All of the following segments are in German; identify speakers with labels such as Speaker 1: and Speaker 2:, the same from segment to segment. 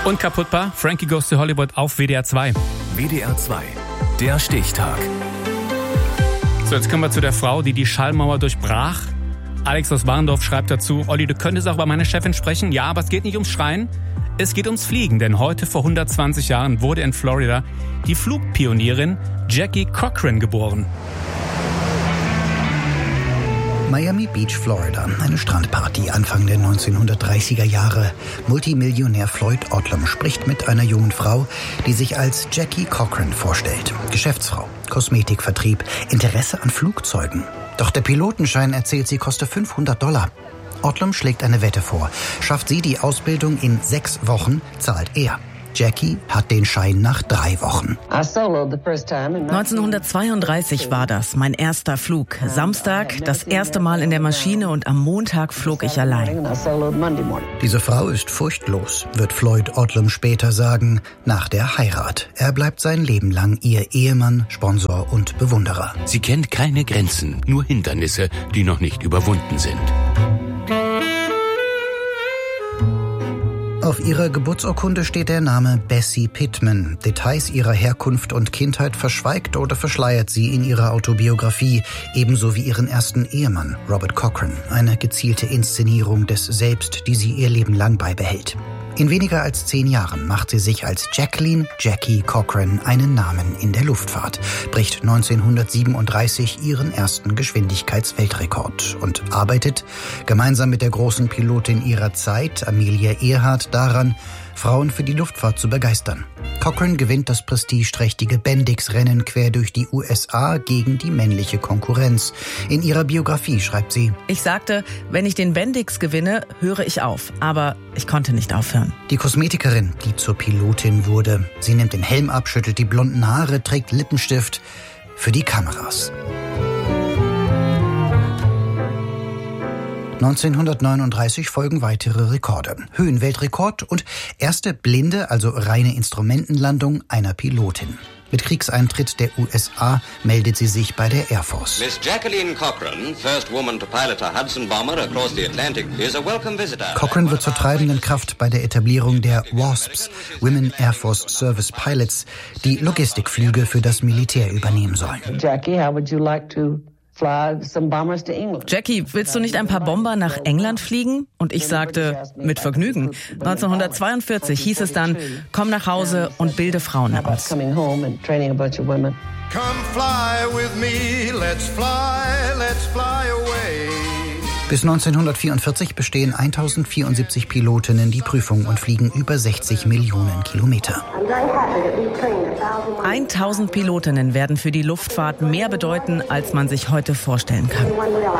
Speaker 1: Unkaputtbar, Frankie Goes to Hollywood auf WDR 2.
Speaker 2: WDR 2, der Stichtag.
Speaker 1: So, jetzt kommen wir zu der Frau, die die Schallmauer durchbrach. Alex aus Warendorf schreibt dazu: Olli, du könntest auch bei meiner Chefin sprechen. Ja, aber es geht nicht ums Schreien, es geht ums Fliegen. Denn heute vor 120 Jahren wurde in Florida die Flugpionierin Jackie Cochran geboren.
Speaker 3: Miami Beach, Florida. Eine Strandparty Anfang der 1930er Jahre. Multimillionär Floyd Odlum spricht mit einer jungen Frau, die sich als Jackie Cochran vorstellt. Geschäftsfrau, Kosmetikvertrieb, Interesse an Flugzeugen. Doch der Pilotenschein, erzählt sie, koste $500. Odlum schlägt eine Wette vor. Schafft sie die Ausbildung in 6 Wochen, zahlt er. Jackie hat den Schein nach 3 Wochen.
Speaker 4: 1932 war das, mein erster Flug. Samstag, das erste Mal in der Maschine und am Montag flog ich allein.
Speaker 3: Diese Frau ist furchtlos, wird Floyd Odlum später sagen, nach der Heirat. Er bleibt sein Leben lang ihr Ehemann, Sponsor und Bewunderer.
Speaker 5: Sie kennt keine Grenzen, nur Hindernisse, die noch nicht überwunden sind.
Speaker 3: Auf ihrer Geburtsurkunde steht der Name Bessie Pittman. Details ihrer Herkunft und Kindheit verschweigt oder verschleiert sie in ihrer Autobiografie, ebenso wie ihren ersten Ehemann, Robert Cochran. Eine gezielte Inszenierung des Selbst, die sie ihr Leben lang beibehält. In weniger als 10 Jahren macht sie sich als Jackie Cochran einen Namen in der Luftfahrt, bricht 1937 ihren ersten Geschwindigkeitsweltrekord und arbeitet gemeinsam mit der großen Pilotin ihrer Zeit, Amelia Earhart, daran, Frauen für die Luftfahrt zu begeistern. Cochran gewinnt das prestigeträchtige Bendix-Rennen quer durch die USA gegen die männliche Konkurrenz. In ihrer Biografie schreibt sie:
Speaker 4: Ich sagte, wenn ich den Bendix gewinne, höre ich auf. Aber ich konnte nicht aufhören.
Speaker 3: Die Kosmetikerin, die zur Pilotin wurde. Sie nimmt den Helm ab, schüttelt die blonden Haare, trägt Lippenstift für die Kameras. 1939 folgen weitere Rekorde. Höhenweltrekord und erste blinde, also reine Instrumentenlandung einer Pilotin. Mit Kriegseintritt der USA meldet sie sich bei der Air Force.
Speaker 6: Miss Jacqueline Cochran, first woman to pilot a Hudson bomber across the Atlantic, is a welcome visitor.
Speaker 3: Cochran wird zur treibenden Kraft bei der Etablierung der WASPs, Women Air Force Service Pilots, die Logistikflüge für das Militär übernehmen sollen.
Speaker 4: Jackie, how would you like to fly some bombers to England? Jackie, willst du nicht ein paar Bomber nach England fliegen? Und ich sagte, mit Vergnügen. 1942 hieß es dann, komm nach Hause und bilde Frauen aus.
Speaker 7: Come fly with me, let's fly away.
Speaker 3: Bis 1944 bestehen 1074 Pilotinnen die Prüfung und fliegen über 60 Millionen Kilometer.
Speaker 4: 1000 Pilotinnen werden für die Luftfahrt mehr bedeuten, als man sich heute vorstellen kann.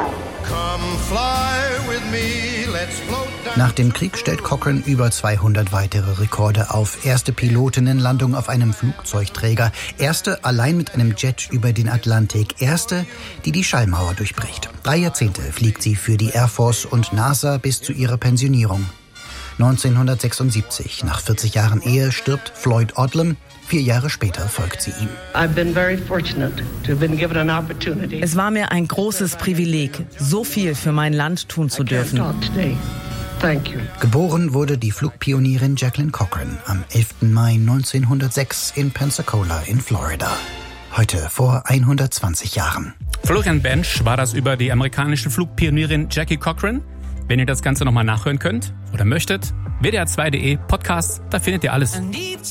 Speaker 3: Nach dem Krieg stellt Cochran über 200 weitere Rekorde auf. Erste Pilotinnenlandung auf einem Flugzeugträger. Erste allein mit einem Jet über den Atlantik. Erste, die die Schallmauer durchbricht. 3 Jahrzehnte fliegt sie für die Air Force und NASA bis zu ihrer Pensionierung. 1976, nach 40 Jahren Ehe, stirbt Floyd Odlum. 4 Jahre später folgt sie ihm.
Speaker 4: Es war mir ein großes Privileg, so viel für mein Land tun zu dürfen.
Speaker 3: Geboren wurde die Flugpionierin Jacqueline Cochran am 11. Mai 1906 in Pensacola in Florida. Heute vor 120 Jahren.
Speaker 1: Florian Bench war das über die amerikanische Flugpionierin Jackie Cochran. Wenn ihr das Ganze nochmal nachhören könnt oder möchtet, WDR2.de Podcast, da findet ihr alles.